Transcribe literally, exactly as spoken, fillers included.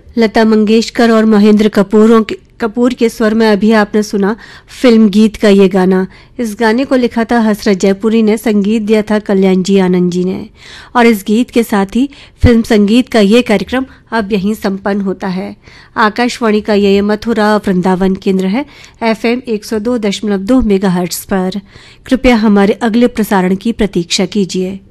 लता मंगेशकर और महेंद्र कपूरों के कपूर के स्वर में अभी आपने सुना फिल्म गीत का ये गाना। इस गाने को लिखा था हसरत जयपुरी ने, संगीत दिया था कल्याण जी आनंद जी ने। और इस गीत के साथ ही फिल्म संगीत का ये कार्यक्रम अब यहीं संपन्न होता है। आकाशवाणी का ये मथुरा वृंदावन केंद्र है एफएम एक सौ दो दशमलव दो मेगाहर्ट्ज पर। कृपया हमारे अगले प्रसारण की प्रतीक्षा कीजिए।